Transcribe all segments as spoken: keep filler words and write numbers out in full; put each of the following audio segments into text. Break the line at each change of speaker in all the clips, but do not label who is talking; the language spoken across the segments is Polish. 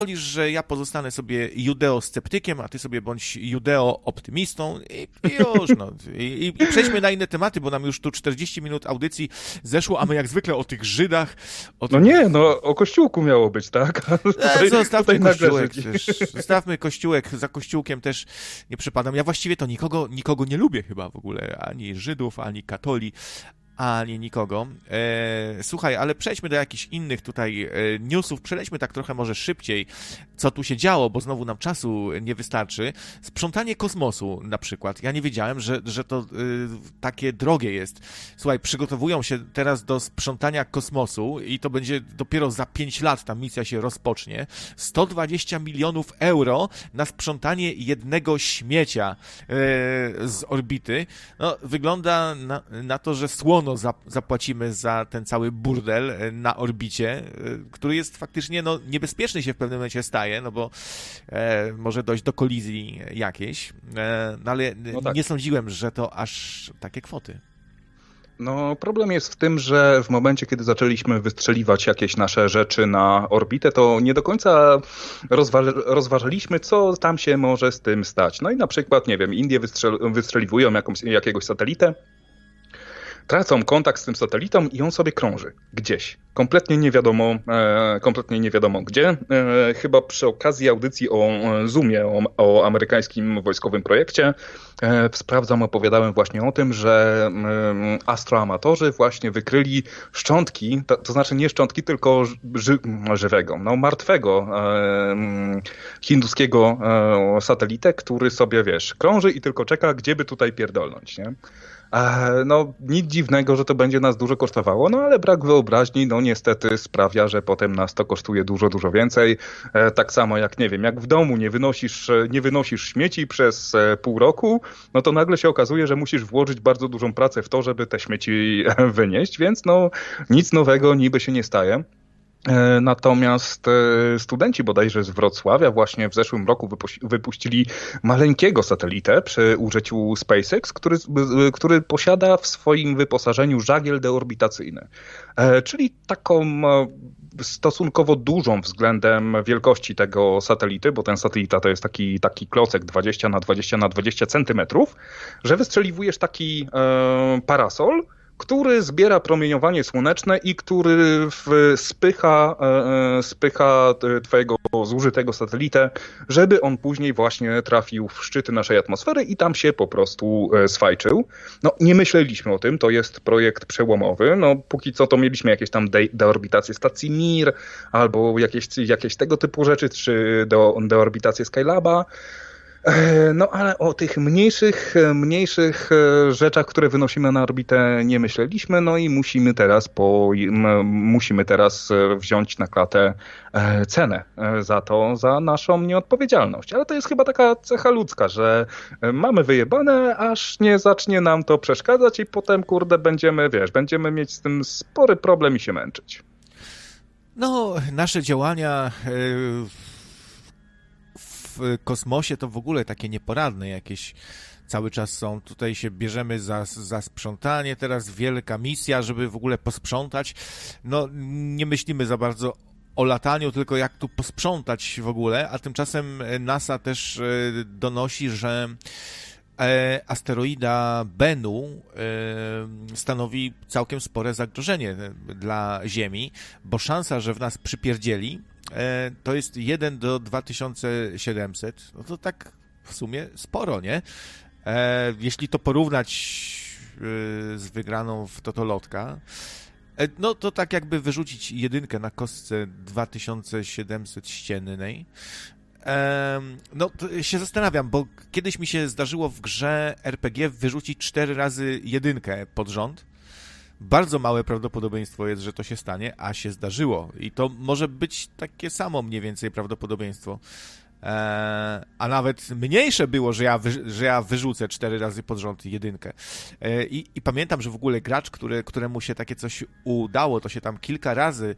pozwolisz, że ja pozostanę sobie judeosceptykiem, a ty sobie bądź judeo-optymistą i, i już, no. I, I przejdźmy na inne tematy, bo nam już tu czterdzieści minut audycji zeszło, a my jak zwykle o tych Żydach... O
No
tym...
nie, no o Kościółku miało być, tak?
E,
tutaj,
zostawmy
tutaj
kościółek też. Zostawmy kościółek, za kościółkiem też nie przepadam. Ja właściwie to nikogo, nikogo nie lubię chyba w ogóle, ani Żydów, ani katoli, ani nikogo. E, słuchaj, ale przejdźmy do jakichś innych tutaj e, newsów, przelećmy tak trochę może szybciej, co tu się działo, bo znowu nam czasu nie wystarczy. Sprzątanie kosmosu na przykład. Ja nie wiedziałem, że, że to e, takie drogie jest. Słuchaj, przygotowują się teraz do sprzątania kosmosu i to będzie dopiero za pięć lat ta misja się rozpocznie. sto dwadzieścia milionów euro na sprzątanie jednego śmiecia e, z orbity. No, wygląda na, na to, że słono zapłacimy za ten cały burdel na orbicie, który jest faktycznie no, niebezpieczny się w pewnym momencie staje, no bo e, może dojść do kolizji jakiejś, e, no ale no tak. Nie sądziłem, że to aż takie kwoty.
No, problem jest w tym, że w momencie, kiedy zaczęliśmy wystrzeliwać jakieś nasze rzeczy na orbitę, to nie do końca rozwa- rozważaliśmy, co tam się może z tym stać. No i na przykład, nie wiem, Indie wystrzel- wystrzeliwują jakąś, jakiegoś satelitę, tracą kontakt z tym satelitą i on sobie krąży gdzieś. Kompletnie nie wiadomo, e, kompletnie nie wiadomo gdzie. E, chyba przy okazji audycji o Zoomie, o, o amerykańskim wojskowym projekcie, e, sprawdzam, opowiadałem właśnie o tym, że e, astroamatorzy właśnie wykryli szczątki, to, to znaczy nie szczątki, tylko ży, żywego, no martwego e, hinduskiego e, satelitę, który sobie, wiesz, krąży i tylko czeka, gdzie by tutaj pierdolnąć, nie? No, nic dziwnego, że to będzie nas dużo kosztowało, no ale brak wyobraźni, no niestety sprawia, że potem nas to kosztuje dużo, dużo więcej. Tak samo jak, nie wiem, jak w domu nie wynosisz, nie wynosisz śmieci przez pół roku, no to nagle się okazuje, że musisz włożyć bardzo dużą pracę w to, żeby te śmieci wynieść, więc no nic nowego niby się nie staje. Natomiast studenci bodajże z Wrocławia właśnie w zeszłym roku wypuścili maleńkiego satelitę przy użyciu SpaceX, który, który posiada w swoim wyposażeniu żagiel deorbitacyjny. Czyli taką stosunkowo dużą względem wielkości tego satelity, bo ten satelita to jest taki, taki klocek dwadzieścia na dwadzieścia na dwadzieścia centymetrów, że wystrzeliwujesz taki parasol, który zbiera promieniowanie słoneczne i który w, spycha, e, spycha twojego zużytego satelitę, żeby on później właśnie trafił w szczyty naszej atmosfery i tam się po prostu e, swajczył. No nie myśleliśmy o tym, to jest projekt przełomowy. No póki co to mieliśmy jakieś tam de- deorbitacje stacji Mir albo jakieś, jakieś tego typu rzeczy, czy de- deorbitacje Skylaba. No ale o tych mniejszych, mniejszych rzeczach, które wynosimy na orbitę, nie myśleliśmy, no i musimy teraz po, musimy teraz wziąć na klatę cenę za to, za naszą nieodpowiedzialność. Ale to jest chyba taka cecha ludzka, że mamy wyjebane, aż nie zacznie nam to przeszkadzać i potem, kurde, będziemy, wiesz, będziemy mieć z tym spory problem i się męczyć.
No, nasze działania w kosmosie to w ogóle takie nieporadne jakieś cały czas są. Tutaj się bierzemy za, za sprzątanie, teraz wielka misja, żeby w ogóle posprzątać. No, nie myślimy za bardzo o lataniu, tylko jak tu posprzątać w ogóle, a tymczasem NASA też donosi, że asteroida Bennu stanowi całkiem spore zagrożenie dla Ziemi, bo szansa, że w nas przypierdzieli, to jest jeden do dwa tysiące siedemset. No to tak w sumie sporo, nie? Jeśli to porównać z wygraną w Totolotka, no to tak jakby wyrzucić jedynkę na kostce dwa tysiące siedemset ściennej. No to się zastanawiam, bo kiedyś mi się zdarzyło w grze er pe gie wyrzucić cztery razy jedynkę pod rząd. Bardzo małe prawdopodobieństwo jest, że to się stanie, a się zdarzyło. I to może być takie samo mniej więcej prawdopodobieństwo. Eee, a nawet mniejsze było, że ja, wy, że ja wyrzucę cztery razy pod rząd jedynkę. Eee, i, I pamiętam, że w ogóle gracz, który, któremu się takie coś udało, to się tam kilka razy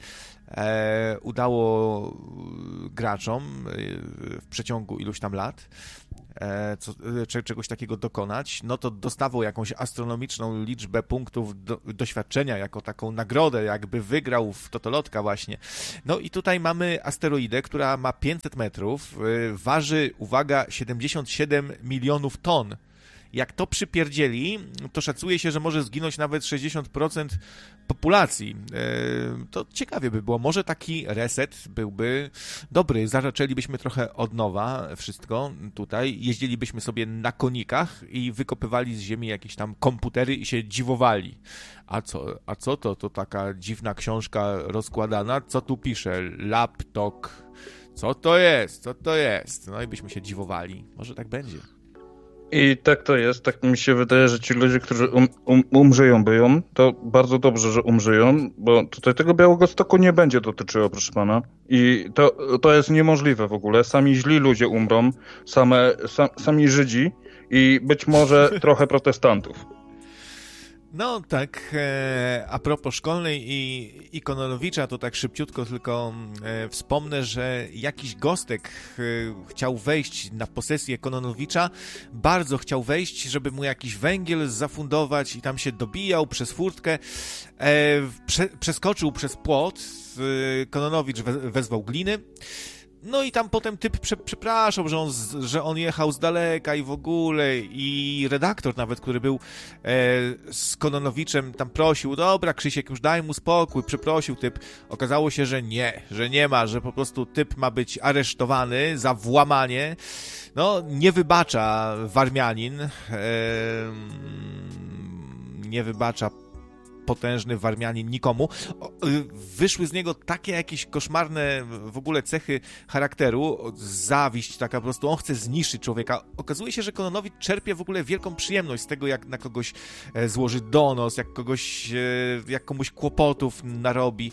e, udało graczom e, w przeciągu iluś tam lat. e, co, e, czegoś takiego dokonać, no to dostawał jakąś astronomiczną liczbę punktów do, doświadczenia jako taką nagrodę, jakby wygrał w Totolotka właśnie. No i tutaj mamy asteroidę, która ma pięćset metrów, e, waży, uwaga, siedemdziesiąt siedem milionów ton. Jak to przypierdzieli, to szacuje się, że może zginąć nawet sześćdziesiąt procent populacji. To ciekawie by było. Może taki reset byłby dobry. Zaczęlibyśmy trochę od nowa wszystko tutaj. Jeździlibyśmy sobie na konikach i wykopywali z ziemi jakieś tam komputery i się dziwowali. A co, a co to? To taka dziwna książka rozkładana. Co tu pisze? Laptop. Co to jest? Co to jest? No i byśmy się dziwowali. Może tak będzie.
I tak to jest, tak mi się wydaje, że ci ludzie, którzy um, um, umrzyją byją, to bardzo dobrze, że umrzyją, bo tutaj tego Białegostoku nie będzie dotyczyło, proszę pana. I to, to jest niemożliwe w ogóle. Sami źli ludzie umrą, same, sam, sami Żydzi i być może trochę protestantów.
No tak, e, a propos szkolnej i Kononowicza, to tak szybciutko tylko e, wspomnę, że jakiś gostek e, chciał wejść na posesję Kononowicza, bardzo chciał wejść, żeby mu jakiś węgiel zafundować i tam się dobijał przez furtkę, e, prze, przeskoczył przez płot, e, Kononowicz we, wezwał gliny. No i tam potem typ prze, przepraszał, że on, z, że on jechał z daleka i w ogóle i redaktor nawet, który był e, z Kononowiczem, tam prosił, dobra Krzysiek, już daj mu spokój, przeprosił typ. Okazało się, że nie, że nie ma, że po prostu typ ma być aresztowany za włamanie. No, nie wybacza Warmianin, e, nie wybacza potężny Warmianin nikomu. Wyszły z niego takie jakieś koszmarne w ogóle cechy charakteru, zawiść taka po prostu, on chce zniszczyć człowieka. Okazuje się, że Kononowicz czerpie w ogóle wielką przyjemność z tego, jak na kogoś złoży donos, jak kogoś, jak komuś kłopotów narobi,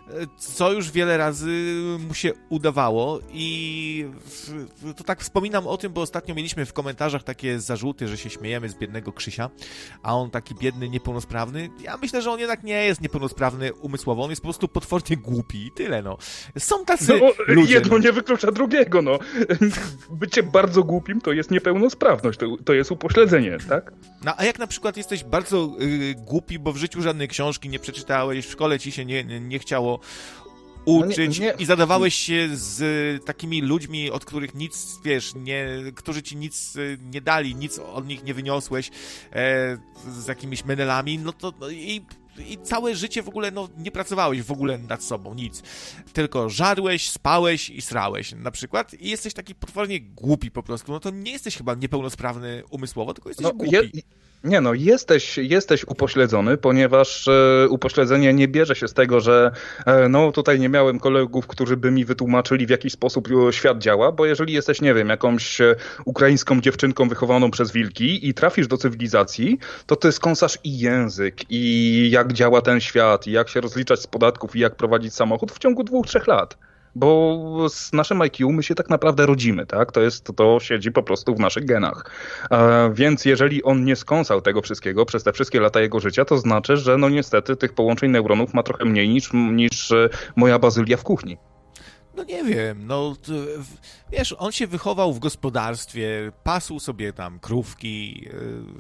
co już wiele razy mu się udawało i to tak wspominam o tym, bo ostatnio mieliśmy w komentarzach takie zarzuty, że się śmiejemy z biednego Krzysia, a on taki biedny, niepełnosprawny. Ja myślę, że on jednak nie jest niepełnosprawny umysłowo, on jest po prostu potwornie głupi i tyle, no. Są tacy
no,
ludzie.
Jedno
no.
nie wyklucza drugiego, no. Bycie bardzo głupim to jest niepełnosprawność, to, to jest upośledzenie, tak?
No, a jak na przykład jesteś bardzo y, głupi, bo w życiu żadnej książki nie przeczytałeś, w szkole ci się nie, nie, nie chciało uczyć no nie, nie. i zadawałeś się z takimi ludźmi, od których nic, wiesz, nie, którzy ci nic nie dali, nic od nich nie wyniosłeś, e, z jakimiś menelami, no to no i, i całe życie w ogóle, no nie pracowałeś w ogóle nad sobą, nic. Tylko żarłeś, spałeś i srałeś na przykład i jesteś taki potwornie głupi po prostu, no to nie jesteś chyba niepełnosprawny umysłowo, tylko jesteś no, głupi. Je...
Nie no, jesteś, jesteś upośledzony, ponieważ e, upośledzenie nie bierze się z tego, że e, no tutaj nie miałem kolegów, którzy by mi wytłumaczyli, w jaki sposób świat działa, bo jeżeli jesteś, nie wiem, jakąś e, ukraińską dziewczynką wychowaną przez wilki i trafisz do cywilizacji, to ty skąsasz i język, i jak działa ten świat, i jak się rozliczać z podatków, i jak prowadzić samochód w ciągu dwóch, trzech lat. Bo z naszym I Q my się tak naprawdę rodzimy, tak? To jest, to siedzi po prostu w naszych genach. E, więc jeżeli on nie skąsał tego wszystkiego przez te wszystkie lata jego życia, to znaczy, że no niestety tych połączeń neuronów ma trochę mniej niż, niż moja bazylia w kuchni.
No nie wiem, no wiesz, on się wychował w gospodarstwie, pasł sobie tam krówki,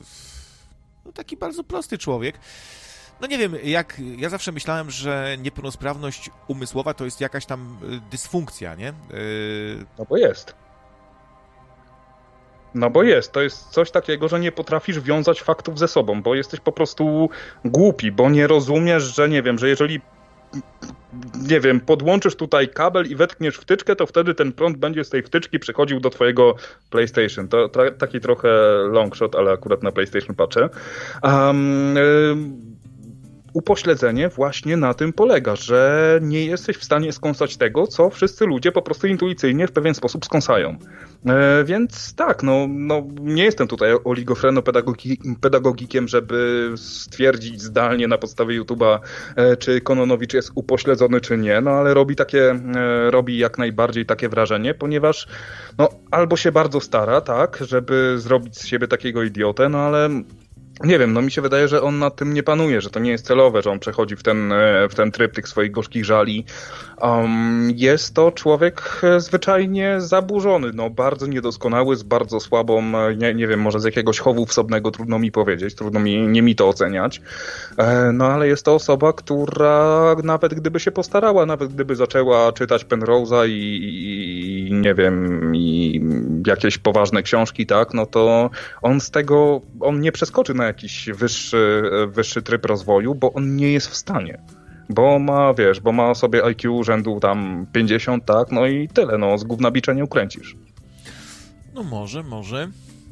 no taki bardzo prosty człowiek. No nie wiem, jak ja zawsze myślałem, że niepełnosprawność umysłowa to jest jakaś tam dysfunkcja, nie? Yy...
No bo jest. No bo jest. To jest coś takiego, że nie potrafisz wiązać faktów ze sobą, bo jesteś po prostu głupi, bo nie rozumiesz, że nie wiem, że jeżeli nie wiem, podłączysz tutaj kabel i wetkniesz wtyczkę, to wtedy ten prąd będzie z tej wtyczki przychodził do twojego PlayStation. To tra- taki trochę long shot, ale akurat na PlayStation patrzę. Um, yy... Upośledzenie właśnie na tym polega, że nie jesteś w stanie skąsać tego, co wszyscy ludzie po prostu intuicyjnie w pewien sposób skąsają. E, więc tak, no, no nie jestem tutaj oligofreno-pedagogikiem, żeby stwierdzić zdalnie na podstawie YouTube'a, e, czy Kononowicz jest upośledzony, czy nie, no ale robi takie, e, robi jak najbardziej takie wrażenie, ponieważ no albo się bardzo stara, tak, żeby zrobić z siebie takiego idiotę, no ale Nie wiem, no mi się wydaje, że on nad tym nie panuje, że to nie jest celowe, że on przechodzi w ten, w ten tryb tych swoich gorzkich żali. Um, jest to człowiek zwyczajnie zaburzony, no bardzo niedoskonały, z bardzo słabą, nie, nie wiem, może z jakiegoś chowu wsobnego, trudno mi powiedzieć, trudno mi, nie mi to oceniać. E, no ale jest to osoba, która nawet gdyby się postarała, nawet gdyby zaczęła czytać Penrose'a i, i, i nie wiem, i jakieś poważne książki, tak, no to on z tego, on nie przeskoczy na jakiś wyższy, wyższy tryb rozwoju, bo on nie jest w stanie. Bo ma, wiesz, bo ma sobie I Q rzędu tam pięćdziesiąt, tak, no i tyle, no, z gówna bicza nie ukręcisz.
No może, może.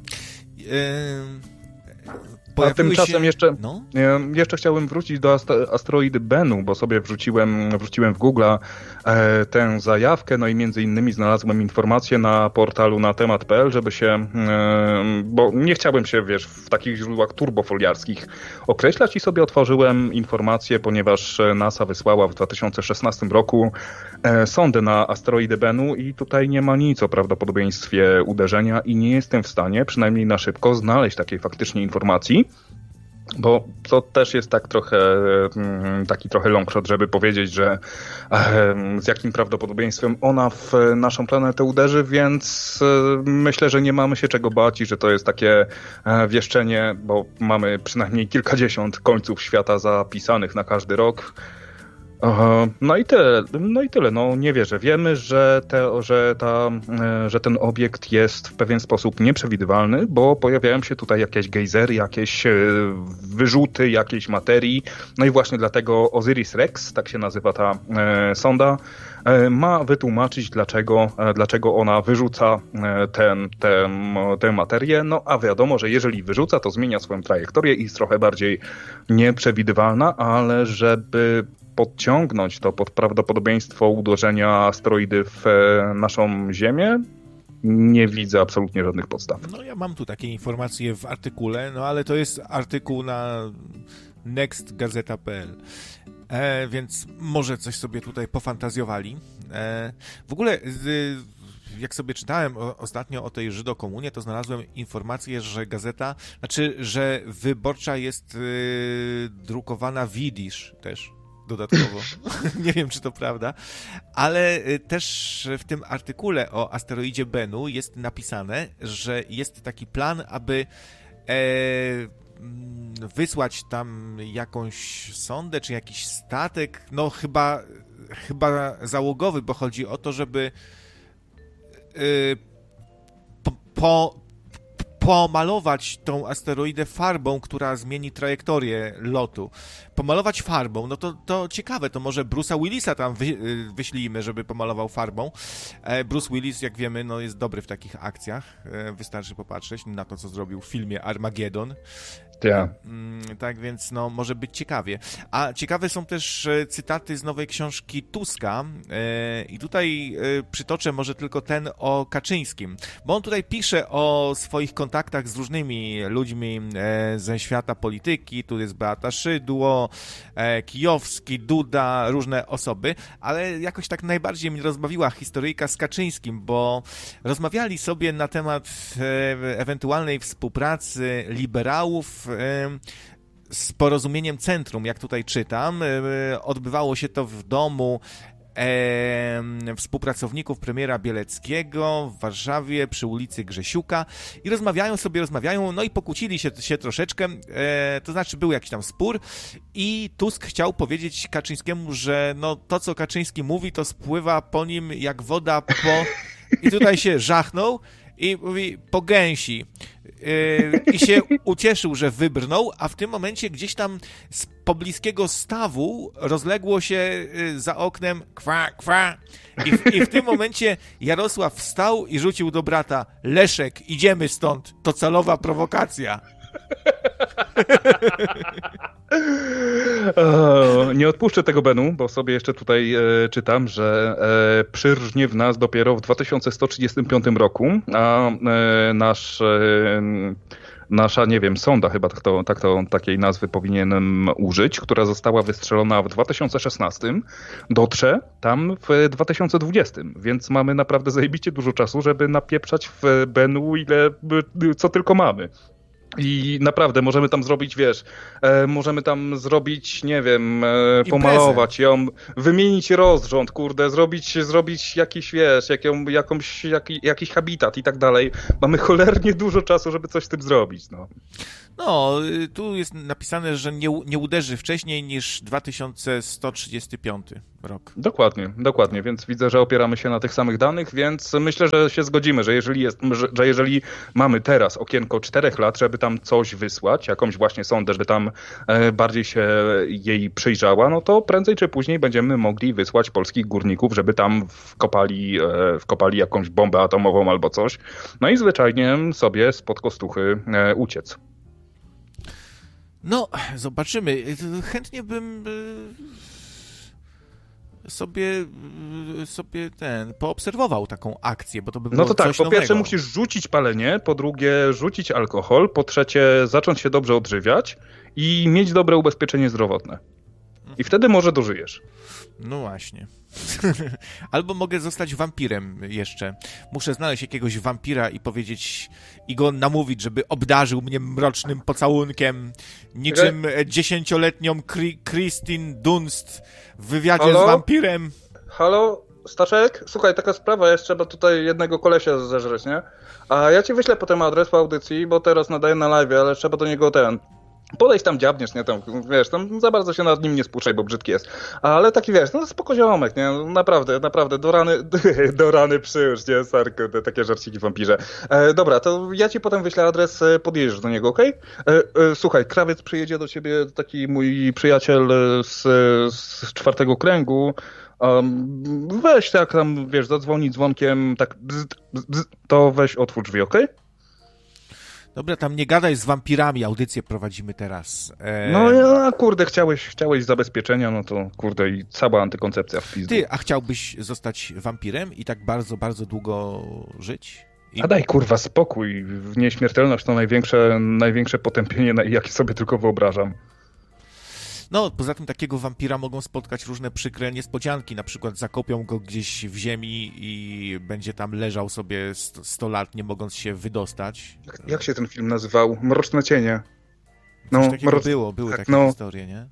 A tymczasem
się...
jeszcze,
no?
jeszcze chciałbym wrócić do asteroidy Bennu, bo sobie wrzuciłem, wrzuciłem w Google'a e, tę zajawkę, no i między innymi znalazłem informację na portalu na temat kropka p l, żeby się, e, bo nie chciałbym się, wiesz, w takich źródłach turbofoliarskich określać i sobie otworzyłem informację, ponieważ NASA wysłała w dwa tysiące szesnastym roku e, sondę na asteroidę Bennu i tutaj nie ma nic o prawdopodobieństwie uderzenia i nie jestem w stanie, przynajmniej na szybko, znaleźć takiej faktycznie informacji. Bo to też jest tak trochę, taki trochę long shot, żeby powiedzieć, że z jakim prawdopodobieństwem ona w naszą planetę uderzy, więc myślę, że nie mamy się czego bać i że to jest takie wieszczenie, bo mamy przynajmniej kilkadziesiąt końców świata zapisanych na każdy rok. No i tyle, no i tyle. No nie wierzę. Wiemy, że, te, że, ta, że ten obiekt jest w pewien sposób nieprzewidywalny, bo pojawiają się tutaj jakieś gejzery, jakieś wyrzuty jakiejś materii. No i właśnie dlatego Osiris Rex, tak się nazywa ta e, sonda, e, ma wytłumaczyć, dlaczego, e, dlaczego ona wyrzuca ten, ten, tę materię. No a wiadomo, że jeżeli wyrzuca, to zmienia swoją trajektorię i jest trochę bardziej nieprzewidywalna, ale żeby podciągnąć to pod prawdopodobieństwo uderzenia asteroidy w naszą Ziemię, nie widzę absolutnie żadnych podstaw.
No ja mam tu takie informacje w artykule, no ale to jest artykuł na next gazeta kropka p l, e, więc może coś sobie tutaj pofantazjowali. E, w ogóle z, jak sobie czytałem o, ostatnio o tej Żydokomunie, to znalazłem informację, że gazeta, znaczy, że Wyborcza jest y, drukowana w jidysz też. Dodatkowo. Nie wiem, czy to prawda, ale też w tym artykule o asteroidzie Bennu jest napisane, że jest taki plan, aby e, wysłać tam jakąś sondę, czy jakiś statek, no chyba, chyba załogowy, bo chodzi o to, żeby e, po, po pomalować tą asteroidę farbą, która zmieni trajektorię lotu. Pomalować farbą, no to, to ciekawe, to może Bruce'a Willisa tam wy, wyślijmy, żeby pomalował farbą. Bruce Willis, jak wiemy, no jest dobry w takich akcjach. Wystarczy popatrzeć na to, co zrobił w filmie Armageddon.
Yeah.
Tak więc no może być ciekawie. A ciekawe są też cytaty z nowej książki Tuska i tutaj przytoczę może tylko ten o Kaczyńskim, bo on tutaj pisze o swoich kontaktach z różnymi ludźmi ze świata polityki. Tu jest Beata Szydło, Kijowski, Duda, różne osoby, ale jakoś tak najbardziej mnie rozbawiła historyjka z Kaczyńskim, bo rozmawiali sobie na temat ewentualnej współpracy liberałów z Porozumieniem Centrum, jak tutaj czytam. Odbywało się to w domu e, współpracowników premiera Bieleckiego w Warszawie przy ulicy Grzesiuka i rozmawiają sobie, rozmawiają, no i pokłócili się, się troszeczkę, e, to znaczy był jakiś tam spór i Tusk chciał powiedzieć Kaczyńskiemu, że no to, co Kaczyński mówi, to spływa po nim jak woda po... I tutaj się żachnął i mówi po gęsi. Yy, I się ucieszył, że wybrnął, a w tym momencie gdzieś tam z pobliskiego stawu rozległo się yy, za oknem kwa, kwa. I w, I w tym momencie Jarosław wstał i rzucił do brata: Leszek, idziemy stąd, to celowa prowokacja.
O, nie odpuszczę tego Bennu, bo sobie jeszcze tutaj e, czytam, że e, przyrżnie w nas dopiero w dwa tysiące sto trzydziestym piątym roku, a e, nasz, e, nasza, nie wiem, sonda chyba tak to, tak to, takiej nazwy powinienem użyć, która została wystrzelona w dwa tysiące szesnastym, dotrze tam w dwa tysiące dwudziestym, więc mamy naprawdę zajebiście dużo czasu, żeby napieprzać w Bennu ile, co tylko mamy. I naprawdę możemy tam zrobić, wiesz, e, możemy tam zrobić, nie wiem, e, pomalować ją, wymienić rozrząd, kurde, zrobić, zrobić jakiś, wiesz, jaką, jakąś, jaki, jakiś habitat i tak dalej. Mamy cholernie dużo czasu, żeby coś z tym zrobić, no.
No, tu jest napisane, że nie, nie uderzy wcześniej niż dwa tysiące sto trzydziesty piąty rok.
Dokładnie, dokładnie, więc widzę, że opieramy się na tych samych danych, więc myślę, że się zgodzimy, że jeżeli, jest, że, że jeżeli mamy teraz okienko czterech lat, żeby tam coś wysłać, jakąś właśnie sondę, żeby tam e, bardziej się jej przyjrzała, no to prędzej czy później będziemy mogli wysłać polskich górników, żeby tam wkopali, e, wkopali jakąś bombę atomową albo coś, no i zwyczajnie sobie spod kostuchy e, uciec.
No, zobaczymy. Chętnie bym sobie, sobie ten, poobserwował taką akcję, bo to by było
No to tak,
coś
po pierwsze
nowego.
musisz rzucić palenie, po drugie rzucić alkohol, po trzecie zacząć się dobrze odżywiać i mieć dobre ubezpieczenie zdrowotne. I wtedy może dożyjesz.
No właśnie. Albo mogę zostać wampirem jeszcze. Muszę znaleźć jakiegoś wampira i powiedzieć, i go namówić, żeby obdarzył mnie mrocznym pocałunkiem, niczym
Re...
dziesięcioletnią Kri- Kristin Dunst w wywiadzie
Halo?
z wampirem.
Halo, Staszek? Słuchaj, taka sprawa jest, trzeba tutaj jednego kolesia zeżreć, nie? A ja ci wyślę potem adres po audycji, bo teraz nadaję na live, ale trzeba do niego ten... Podejść tam, dziabniesz, nie, tam, wiesz, tam za bardzo się nad nim nie spuszczaj, bo brzydki jest. Ale taki, wiesz, no spoko ziomek, nie, naprawdę, naprawdę, do rany, do rany przyłóż, nie, Sarko, te takie żarciki wampirze. E, dobra, to ja ci potem wyślę adres, podjedziesz do niego, okej? Okay? E, e, słuchaj, krawiec przyjedzie do ciebie, taki mój przyjaciel z, z czwartego kręgu, um, weź tak tam, wiesz, zadzwoni dzwonkiem, tak, bzz, bzz, bzz, to weź otwórz drzwi, okej? Okay?
Dobra, tam nie gadaj z wampirami, audycję prowadzimy teraz. E...
No ja, kurde, chciałeś, chciałeś zabezpieczenia, no to kurde i cała antykoncepcja w pizdu.
Ty, a chciałbyś zostać wampirem i tak bardzo, bardzo długo żyć? I...
A daj kurwa spokój, nieśmiertelność to największe, największe potępienie, jakie sobie tylko wyobrażam.
No, poza tym takiego wampira mogą spotkać różne przykre niespodzianki, na przykład zakopią go gdzieś w ziemi i będzie tam leżał sobie sto lat, nie mogąc się wydostać.
Jak, jak się ten film nazywał? Mroczne cienie.
No, Coś takiego mroc... było, były
tak,
takie
no.
historie, nie?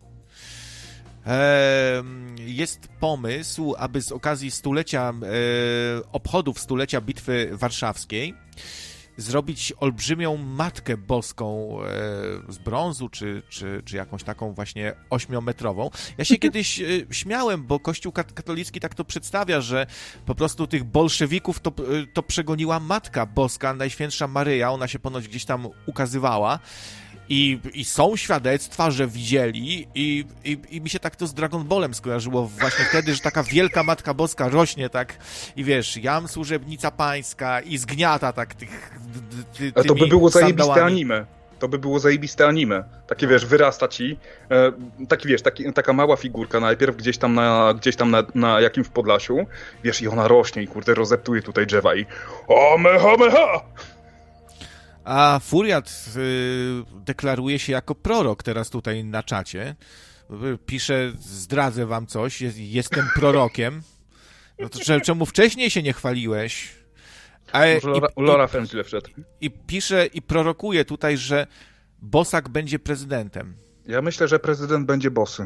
E, jest pomysł, aby z okazji stulecia, e, obchodów stulecia Bitwy Warszawskiej zrobić olbrzymią Matkę Boską e, z brązu, czy, czy, czy jakąś taką właśnie ośmiometrową. Ja się kiedyś e, śmiałem, bo Kościół katolicki tak to przedstawia, że po prostu tych bolszewików to, to przegoniła Matka Boska, Najświętsza Maryja, ona się ponoć gdzieś tam ukazywała. I, I są świadectwa, że widzieli i, i, i mi się tak to z Dragon Ballem skojarzyło właśnie wtedy, że taka wielka Matka Boska rośnie tak i wiesz, jam służebnica pańska i zgniata tak tych ty,
ty, to by było
sandałami.
Zajebiste anime. To by było zajebiste anime. Takie wiesz, wyrasta ci, e, taki wiesz, taki, taka mała figurka najpierw gdzieś tam na, gdzieś tam na, na jakimś Podlasiu, wiesz, i ona rośnie i kurde rozeptuje tutaj drzewa i o meha meha!
A Furiat y, deklaruje się jako prorok teraz tutaj na czacie. Pisze, zdradzę wam coś, jest, jestem prorokiem. No to czemu wcześniej się nie chwaliłeś? A,
Może Laura Fem źle wszedł.
I pisze i prorokuje tutaj, że Bosak będzie prezydentem.
Ja myślę, że prezydent będzie bossy.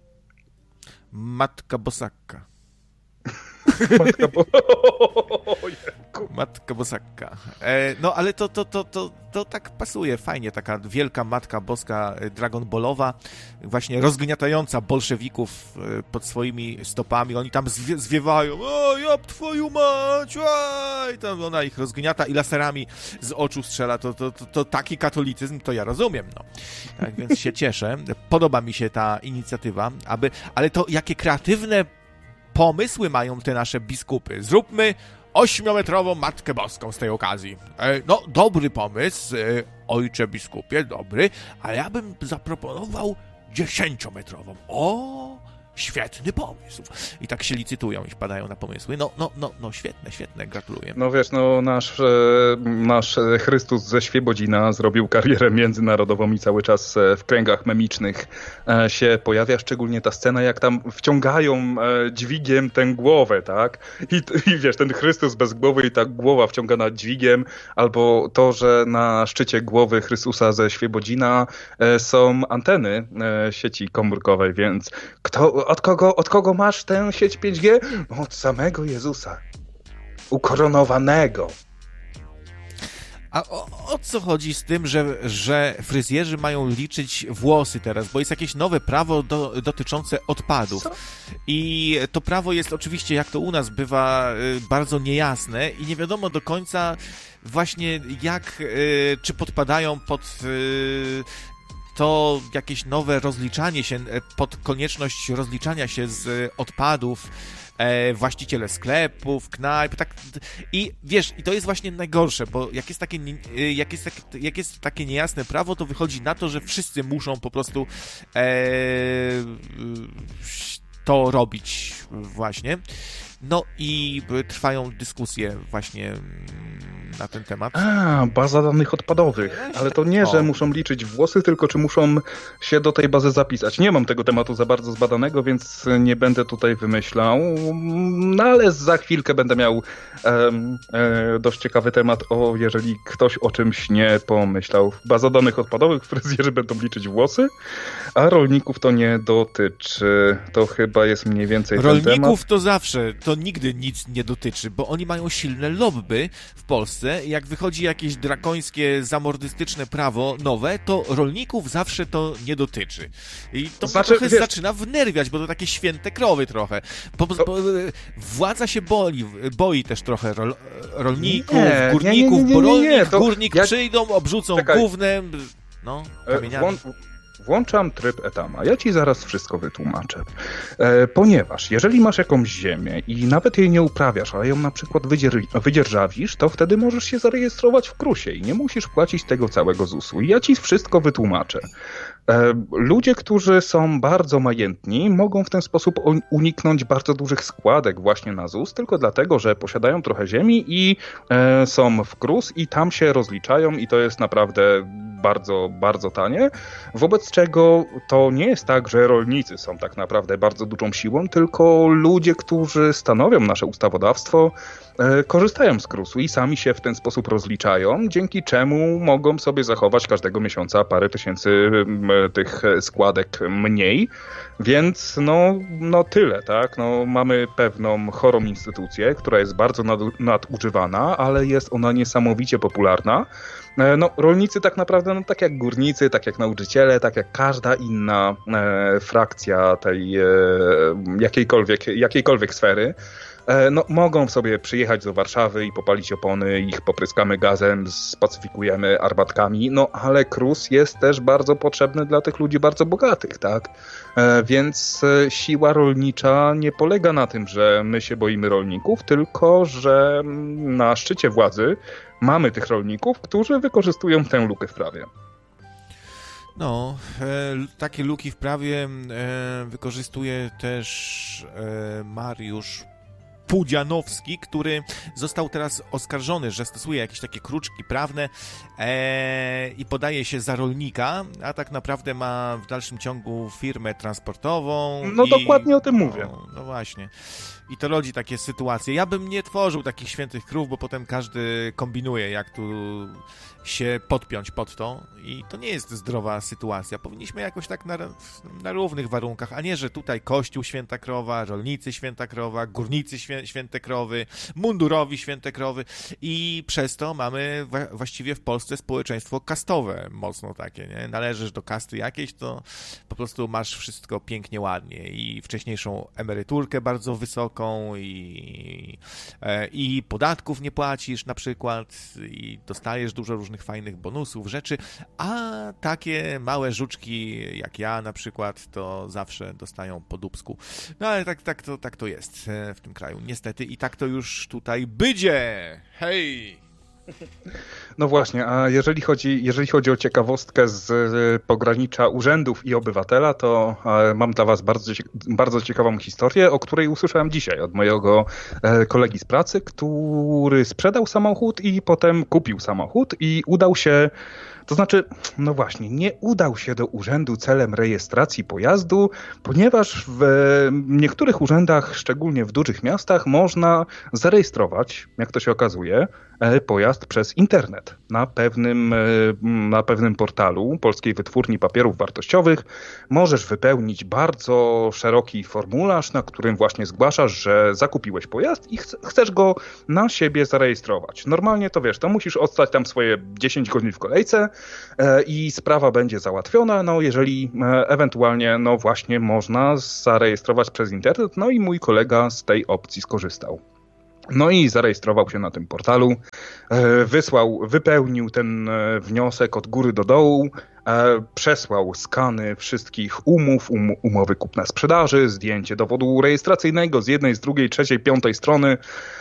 Matka Bosaka.
Matka bo...
Matka Bosaka. E, no ale to, to, to, to, to tak pasuje fajnie, taka wielka Matka Boska Dragon Ballowa, właśnie rozgniatająca bolszewików pod swoimi stopami. Oni tam zwie, zwiewają, o, jab twoją mać, a! I tam ona ich rozgniata i laserami z oczu strzela. To, to, to, to taki katolicyzm, to ja rozumiem, no. Tak więc się cieszę. Podoba mi się ta inicjatywa, aby, ale to jakie kreatywne pomysły mają te nasze biskupy. Zróbmy ośmiometrową Matkę Boską z tej okazji. E, no, dobry pomysł, e, ojcze biskupie, dobry, ale ja bym zaproponował dziesięciometrową. O, świetny pomysł. I tak się licytują i wpadają na pomysły. No, no, no, no, świetne, świetne, gratuluję.
No wiesz, no nasz, nasz Chrystus ze Świebodzina zrobił karierę międzynarodową i cały czas w kręgach memicznych się pojawia, szczególnie ta scena, jak tam wciągają dźwigiem tę głowę, tak? I, i wiesz, ten Chrystus bez głowy i ta głowa wciągana dźwigiem, albo to, że na szczycie głowy Chrystusa ze Świebodzina są anteny sieci komórkowej, więc kto, od, kogo, od kogo masz tę sieć pięć G? Od samego Jezusa. Ukoronowanego.
A o, o co chodzi z tym, że, że fryzjerzy mają liczyć włosy teraz? Bo jest jakieś nowe prawo do, dotyczące odpadów. Co? I to prawo jest oczywiście, jak to u nas bywa, bardzo niejasne i nie wiadomo do końca właśnie jak, czy podpadają pod to jakieś nowe rozliczanie się, pod konieczność rozliczania się z odpadów, e, właściciele sklepów, knajp, tak, i wiesz, i to jest właśnie najgorsze, bo jak jest takie, jak jest, tak, jak jest takie niejasne prawo, to wychodzi na to, że wszyscy muszą po prostu e, to robić właśnie. No i trwają dyskusje właśnie na ten temat.
A, baza danych odpadowych. Ale to nie, że muszą liczyć włosy, tylko czy muszą się do tej bazy zapisać. Nie mam tego tematu za bardzo zbadanego, więc nie będę tutaj wymyślał. No ale za chwilkę będę miał um, e, dość ciekawy temat, o jeżeli ktoś o czymś nie pomyślał. Baza danych odpadowych, fryzjerzy będą liczyć włosy, a rolników to nie dotyczy. To chyba jest mniej więcej
rolników
ten temat.
Rolników to zawsze, to nigdy nic nie dotyczy, bo oni mają silne lobby w Polsce. Jak wychodzi jakieś drakońskie, zamordystyczne prawo nowe, to rolników zawsze to nie dotyczy. I to znaczy, trochę wiesz... zaczyna wnerwiać, bo to takie święte krowy trochę. Bo, bo, władza się boi, boi też trochę rol, rolników, nie, górników, nie, nie, nie, nie, nie, bo rolnik, to górnik jak... przyjdą, obrzucą Czekaj. gównem, no, kamieniami. Włą...
Włączam tryb Etama. Ja ci zaraz wszystko wytłumaczę. E, ponieważ jeżeli masz jakąś ziemię i nawet jej nie uprawiasz, ale ją na przykład wydzier- wydzierżawisz, to wtedy możesz się zarejestrować w krusie i nie musisz płacić tego całego zusu. I ja ci wszystko wytłumaczę. E, ludzie, którzy są bardzo majętni, mogą w ten sposób uniknąć bardzo dużych składek właśnie na ZUS, tylko dlatego, że posiadają trochę ziemi i e, są w KRUS i tam się rozliczają i to jest naprawdę bardzo, bardzo tanie. Wobec czego to nie jest tak, że rolnicy są tak naprawdę bardzo dużą siłą, tylko ludzie, którzy stanowią nasze ustawodawstwo, e, korzystają z krusu i sami się w ten sposób rozliczają, dzięki czemu mogą sobie zachować każdego miesiąca parę tysięcy e, tych składek mniej. Więc no, no tyle, tak? No, mamy pewną chorą instytucję, która jest bardzo nad, nadużywana, ale jest ona niesamowicie popularna. No, rolnicy tak naprawdę, no, tak jak górnicy, tak jak nauczyciele, tak jak każda inna e, frakcja tej e, jakiejkolwiek, jakiejkolwiek sfery, e, no, mogą sobie przyjechać do Warszawy i popalić opony, ich popryskamy gazem, spacyfikujemy armatkami, no ale KRUS jest też bardzo potrzebny dla tych ludzi bardzo bogatych, tak? E, więc e, siła rolnicza nie polega na tym, że my się boimy rolników, tylko że na szczycie władzy mamy tych rolników, którzy wykorzystują tę lukę w prawie.
No, e, takie luki w prawie e, wykorzystuje też e, Mariusz Pudzianowski, który został teraz oskarżony, że stosuje jakieś takie kruczki prawne e, i podaje się za rolnika, a tak naprawdę ma w dalszym ciągu firmę transportową.
No
i,
dokładnie o tym mówię.
No, no właśnie. I to rodzi takie sytuacje. Ja bym nie tworzył takich świętych krów, bo potem każdy kombinuje, jak tu się podpiąć pod to i to nie jest zdrowa sytuacja. Powinniśmy jakoś tak na, na równych warunkach, a nie, że tutaj Kościół święta krowa, rolnicy święta krowa, górnicy świę, święte krowy, mundurowi święte krowy i przez to mamy wa- właściwie w Polsce społeczeństwo kastowe, mocno takie, nie? Należysz do kasty jakiejś, to po prostu masz wszystko pięknie, ładnie i wcześniejszą emeryturkę bardzo wysoką i, e, i podatków nie płacisz na przykład i dostajesz dużo różnych fajnych bonusów, rzeczy, a takie małe żuczki jak ja na przykład to zawsze dostają po dupsku. No ale tak, tak, to, tak to jest w tym kraju, niestety i tak to już tutaj będzie. Hej!
No właśnie, a jeżeli chodzi, jeżeli chodzi o ciekawostkę z pogranicza urzędów i obywatela, to mam dla was bardzo, bardzo ciekawą historię, o której usłyszałem dzisiaj od mojego kolegi z pracy, który sprzedał samochód i potem kupił samochód i udał się, to znaczy, no właśnie, nie udał się do urzędu celem rejestracji pojazdu, ponieważ w niektórych urzędach, szczególnie w dużych miastach, można zarejestrować, jak to się okazuje, pojazd przez internet na pewnym, na pewnym portalu Polskiej Wytwórni Papierów Wartościowych. Możesz wypełnić bardzo szeroki formularz, na którym właśnie zgłaszasz, że zakupiłeś pojazd i chcesz go na siebie zarejestrować. Normalnie to wiesz, to musisz odstać tam swoje dziesięć godzin w kolejce i sprawa będzie załatwiona, no jeżeli ewentualnie, no właśnie można zarejestrować przez internet, no i mój kolega z tej opcji skorzystał. No i zarejestrował się na tym portalu, wysłał, wypełnił ten wniosek od góry do dołu, przesłał skany wszystkich umów, um, umowy kupna-sprzedaży, zdjęcie dowodu rejestracyjnego z jednej, z drugiej, trzeciej, piątej strony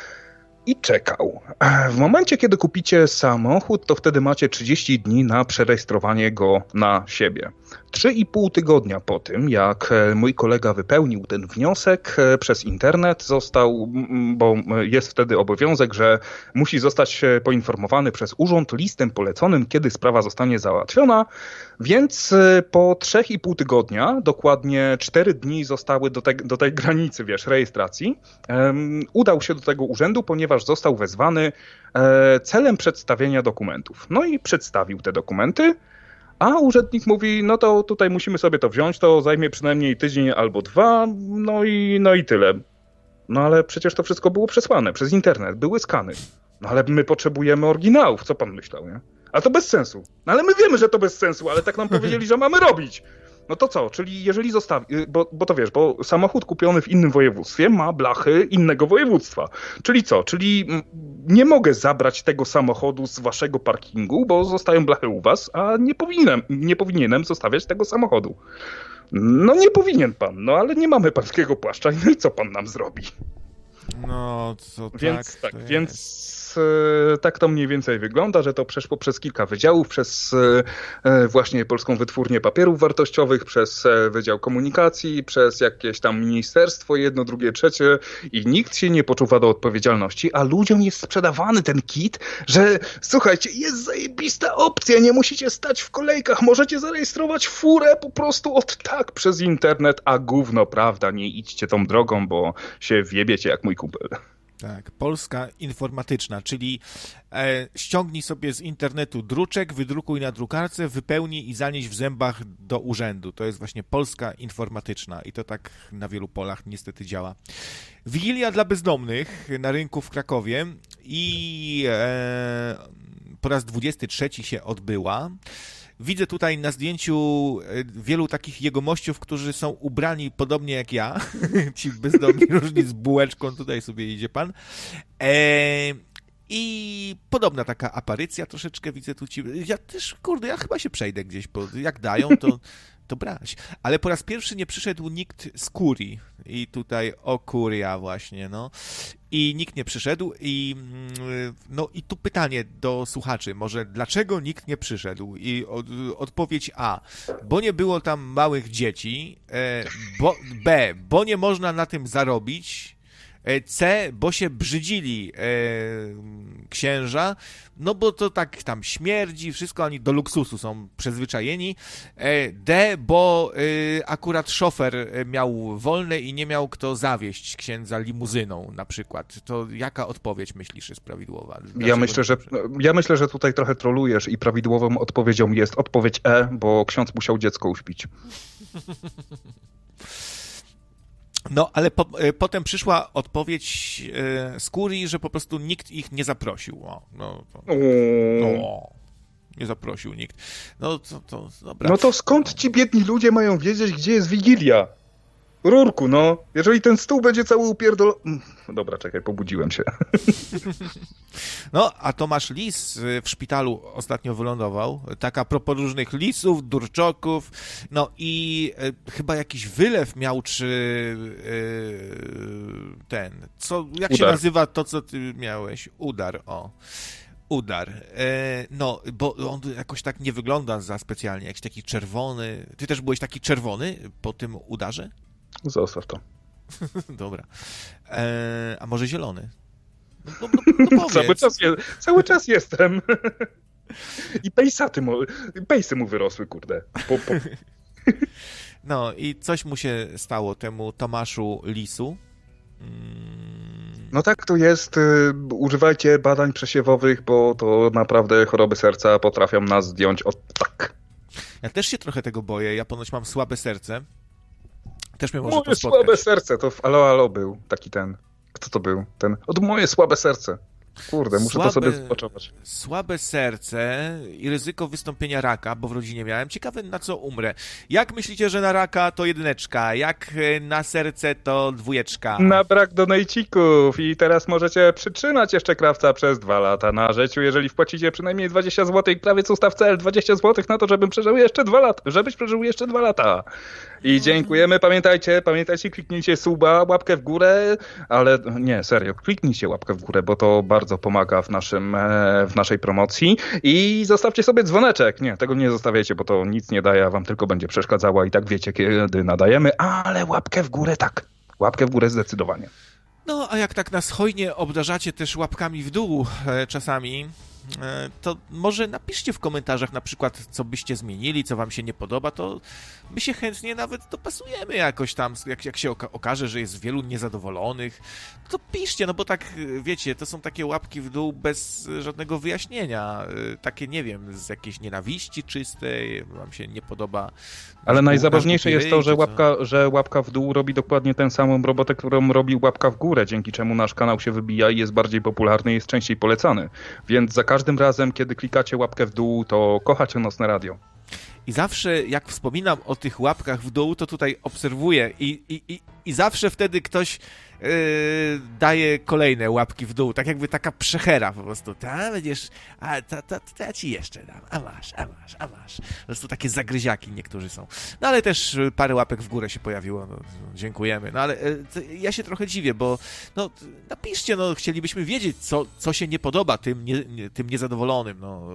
i czekał. W momencie, kiedy kupicie samochód, to wtedy macie trzydzieści dni na przerejestrowanie go na siebie. Trzy i pół tygodnia po tym, jak mój kolega wypełnił ten wniosek przez internet, został, bo jest wtedy obowiązek, że musi zostać poinformowany przez urząd listem poleconym, kiedy sprawa zostanie załatwiona, więc po trzech i pół tygodnia, dokładnie cztery dni zostały do, te, do tej granicy, wiesz, rejestracji, um, udał się do tego urzędu, ponieważ został wezwany e, celem przedstawienia dokumentów. No i przedstawił te dokumenty, a urzędnik mówi, no to tutaj musimy sobie to wziąć, to zajmie przynajmniej tydzień albo dwa, no i, no i tyle. No ale przecież to wszystko było przesłane przez internet, były skany. No ale my potrzebujemy oryginałów, co pan myślał, nie? A to bez sensu. No ale my wiemy, że to bez sensu, ale tak nam powiedzieli, że mamy robić. No to co? Czyli jeżeli zostawi, bo, bo to wiesz, bo samochód kupiony w innym województwie ma blachy innego województwa. Czyli co? Czyli nie mogę zabrać tego samochodu z waszego parkingu, bo zostają blachy u was, a nie powinienem, nie powinienem zostawiać tego samochodu. No nie powinien pan, no ale nie mamy pańskiego płaszcza, no i co pan nam zrobi?
No, co
więc,
tak,
tak,
to
więc
jest...
tak to mniej więcej wygląda, że to przeszło przez kilka wydziałów, przez właśnie Polską Wytwórnię Papierów Wartościowych, przez Wydział Komunikacji, przez jakieś tam ministerstwo, jedno, drugie, trzecie i nikt się nie poczuwa do odpowiedzialności, a ludziom jest sprzedawany ten kit, że słuchajcie, jest zajebista opcja, nie musicie stać w kolejkach, możecie zarejestrować furę po prostu od tak przez internet, a gówno, prawda, nie idźcie tą drogą, bo się wjebiecie jak mój kumpel.
Tak, Polska Informatyczna, czyli e, ściągnij sobie z internetu druczek, wydrukuj na drukarce, wypełnij i zanieś w zębach do urzędu. To jest właśnie Polska Informatyczna i to tak na wielu polach niestety działa. Wigilia dla bezdomnych na rynku w Krakowie i e, po raz dwudziesty trzeci się odbyła. Widzę tutaj na zdjęciu wielu takich jegomościów, którzy są ubrani podobnie jak ja. Ci bezdomni różni z bułeczką, tutaj sobie idzie pan. E, I podobna taka aparycja troszeczkę widzę tu ci. Ja też, kurde, ja chyba się przejdę gdzieś, bo jak dają, to, to brać. Ale po raz pierwszy nie przyszedł nikt z kurii. I tutaj o kuria właśnie, no. I nikt nie przyszedł i no i tu pytanie do słuchaczy, może dlaczego nikt nie przyszedł? I od, odpowiedź A, bo nie było tam małych dzieci, bo, B, bo nie można na tym zarobić, C, bo się brzydzili e, księża, no bo to tak tam śmierdzi, wszystko, oni do luksusu są przyzwyczajeni. E, D, bo e, akurat szofer miał wolne i nie miał kto zawieźć księdza limuzyną na przykład. To jaka odpowiedź myślisz jest prawidłowa?
Ja myślę, że, ja myślę, że tutaj trochę trolujesz i prawidłową odpowiedzią jest odpowiedź E, bo ksiądz musiał dziecko uśpić.
No, ale po, potem przyszła odpowiedź e, z kurii, że po prostu nikt ich nie zaprosił. O, no, to, no, nie zaprosił nikt. No to, to dobra.
No to skąd ci biedni ludzie mają wiedzieć, gdzie jest Wigilia? Rurku, no. Jeżeli ten stół będzie cały upierdol... Dobra, czekaj, pobudziłem się.
No, a Tomasz Lis w szpitalu ostatnio wylądował. Tak a propos różnych lisów, durczoków. No i e, chyba jakiś wylew miał, czy e, ten... co Jak Udar. się nazywa to, co ty miałeś? Udar, o. Udar. E, no, bo on jakoś tak nie wygląda za specjalnie, jakiś taki czerwony. Ty też byłeś taki czerwony po tym udarze?
Zostaw to.
Dobra. E, a może zielony? No, no, no, no
cały, czas je, cały czas jestem. I pejsaty mu, pejsy mu wyrosły, kurde. Po, po.
No i coś mu się stało temu Tomaszu Lisu.
No tak to jest. Używajcie badań przesiewowych, bo to naprawdę choroby serca potrafią nas zdjąć od tak.
Ja też się trochę tego boję. Ja ponoć mam słabe serce. Też mnie może
moje
to spotkać.
Słabe serce, to w Alo Alo był taki ten. Kto to był? Ten. Od moje słabe serce. Kurde, muszę słabe, to sobie spoczować.
Słabe serce i ryzyko wystąpienia raka, bo w rodzinie miałem. Ciekawe, na co umrę. Jak myślicie, że na raka to jedyneczka? Jak na serce to dwójeczka?
Na brak donejcików. I teraz możecie przytrzymać jeszcze krawca przez dwa lata na życiu, jeżeli wpłacicie przynajmniej dwadzieścia złotych, prawie co ustaw cel, dwadzieścia złotych na to, żebym przeżył jeszcze dwa lata. Żebyś przeżył jeszcze dwa lata. I dziękujemy. Pamiętajcie, pamiętajcie, kliknijcie suba, łapkę w górę, ale nie, serio, kliknijcie łapkę w górę, bo to bardzo bardzo pomaga w, naszym, w naszej promocji i zostawcie sobie dzwoneczek. Nie, tego nie zostawiajcie, bo to nic nie daje, a wam tylko będzie przeszkadzało i tak wiecie, kiedy nadajemy, ale łapkę w górę tak. Łapkę w górę zdecydowanie.
No, a jak tak nas hojnie obdarzacie też łapkami w dół e, czasami, e, to może napiszcie w komentarzach na przykład, co byście zmienili, co wam się nie podoba, to my się chętnie nawet dopasujemy jakoś tam, jak, jak się oka- okaże, że jest wielu niezadowolonych, to piszcie, no bo tak, wiecie, to są takie łapki w dół bez żadnego wyjaśnienia, e, takie, nie wiem, z jakiejś nienawiści czystej, wam się nie podoba.
Ale najzabawniejsze jest to, że łapka, że łapka w dół robi dokładnie tę samą robotę, którą robi łapka w górę, dzięki czemu nasz kanał się wybija i jest bardziej popularny i jest częściej polecany. Więc za każdym razem, kiedy klikacie łapkę w dół, to kochacie Nocne Radio.
I zawsze, jak wspominam o tych łapkach w dół, to tutaj obserwuję i, i, i, i zawsze wtedy ktoś yy, daje kolejne łapki w dół, tak jakby taka przechera po prostu. Ta będziesz, a to, to, to ja ci jeszcze dam, a masz, a masz, a masz. Po prostu takie zagryziaki niektórzy są. No ale też parę łapek w górę się pojawiło, no, dziękujemy. No ale yy, ja się trochę dziwię, bo no napiszcie, no chcielibyśmy wiedzieć, co, co się nie podoba tym, nie, nie, tym niezadowolonym, no.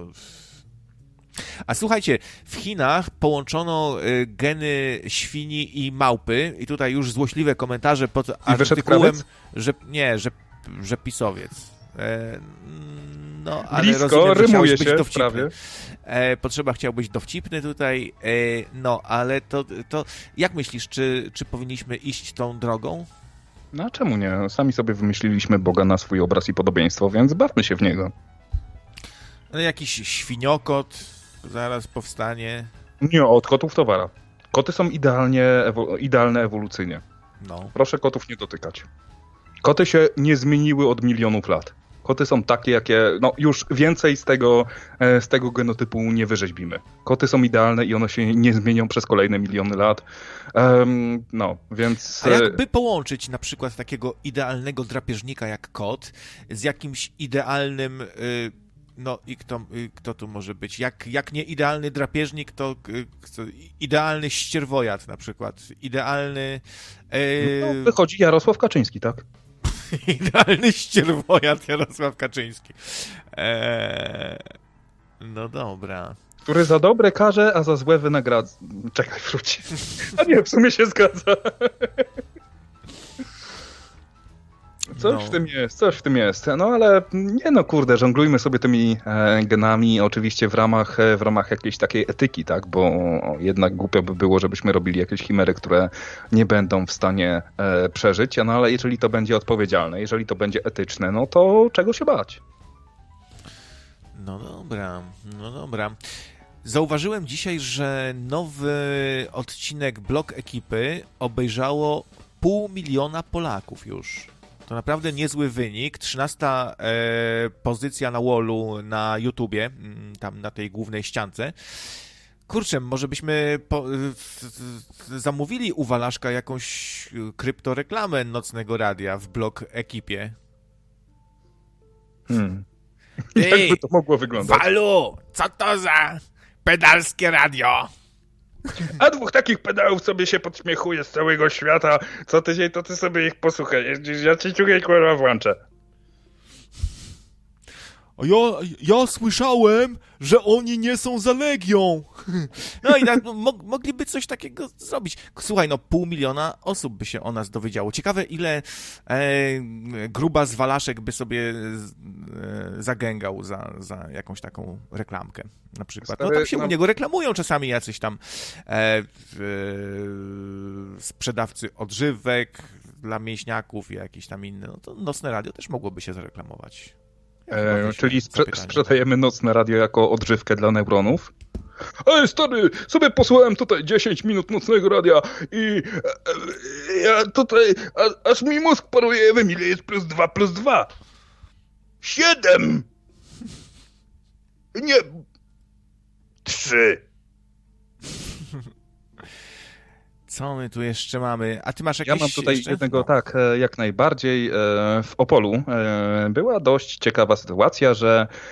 A słuchajcie, w Chinach połączono geny świni i małpy i tutaj już złośliwe komentarze pod artykułem, że nie, że, że pisowiec. E, no, ale
blisko,
rozumiem, że
rymuje
być
się
dowcipny.
prawie.
E, potrzeba chciał być dowcipny tutaj, e, no, ale to, to jak myślisz, czy, czy powinniśmy iść tą drogą?
No a czemu nie? Sami sobie wymyśliliśmy Boga na swój obraz i podobieństwo, więc bawmy się w niego.
No, jakiś świniokot zaraz powstanie.
Nie, od kotów to wara. Koty są idealnie, ewo, idealne ewolucyjnie.
No.
Proszę kotów nie dotykać. Koty się nie zmieniły od milionów lat. Koty są takie, jakie... No już więcej z tego, z tego genotypu nie wyrzeźbimy. Koty są idealne i one się nie zmienią przez kolejne miliony lat. Um, no, więc...
A jakby połączyć na przykład takiego idealnego drapieżnika jak kot z jakimś idealnym... Yy... No i kto, kto tu może być? Jak, jak nie idealny drapieżnik, to kto, idealny ścierwojad na przykład. Idealny... Yy...
No, wychodzi Jarosław Kaczyński, tak?
Idealny ścierwojad Jarosław Kaczyński. Eee... No dobra.
Który za dobre karze, a za złe wynagradza. Czekaj, wróć. A nie, w sumie się zgadza. Coś no. w tym jest, coś w tym jest. No ale nie no, kurde, żonglujmy sobie tymi e, genami, oczywiście w ramach, e, w ramach jakiejś takiej etyki, tak, bo jednak głupio by było, żebyśmy robili jakieś chimery, które nie będą w stanie e, przeżyć, no ale jeżeli to będzie odpowiedzialne, jeżeli to będzie etyczne, no to czego się bać?
No dobra, no dobra. Zauważyłem dzisiaj, że nowy odcinek Blog Ekipy obejrzało pół miliona Polaków już. To naprawdę niezły wynik. trzynasta e, pozycja na wallu na YouTubie, tam na tej głównej ściance. Kurczę, może byśmy po, zamówili u Walaszka jakąś kryptoreklamę Nocnego Radia w Blog Ekipie.
Hmm. Jakby to mogło wyglądać?
Walu, co to za pedalskie radio?
A dwóch takich pedałów sobie się podśmiechuje z całego świata. Co tydzień to ty sobie ich posłuchaj. Ja ci ciuchaj kurwa włączę.
A ja, ja słyszałem, że oni nie są za Legią. No i tak, no, mo- mogliby coś takiego zrobić. Słuchaj, no pół miliona osób by się o nas dowiedziało. Ciekawe, ile e, gruba z Walaszek by sobie e, zagęgał za, za jakąś taką reklamkę na przykład. No tam się u niego reklamują czasami jacyś tam e, e, sprzedawcy odżywek dla mięśniaków i jakieś tam inne. No to Nocne Radio też mogłoby się zareklamować.
E, czyli sprze- sprzedajemy Nocne Radio jako odżywkę dla neuronów? Ej, stary, sobie posłuchałem tutaj dziesięć minut Nocnego Radia i e, e, ja tutaj, a, aż mi mózg paruje, nie wiem, ile jest plus dwa plus dwa. Siedem! Nie, trzy.
Co my tu jeszcze mamy? A ty masz jakieś...
Ja mam tutaj
jeszcze?
jednego,
No.
tak, jak najbardziej. W Opolu była dość ciekawa sytuacja, że